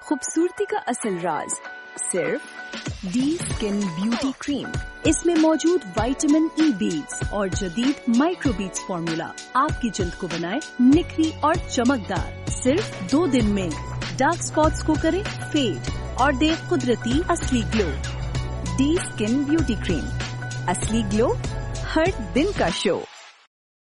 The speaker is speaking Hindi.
खूबसूरती का असल राज सिर्फ डी स्किन ब्यूटी क्रीम। इसमें मौजूद विटामिन ई बीड्स और जदीद माइक्रो बीड्स फॉर्मूला आपकी जल्द को बनाए निखरी और चमकदार। सिर्फ 2 दिन में डार्क स्पॉट्स को करे फेड और दे कुदरती असली glow. D skin beauty cream, असली ग्लो हर दिन का शो।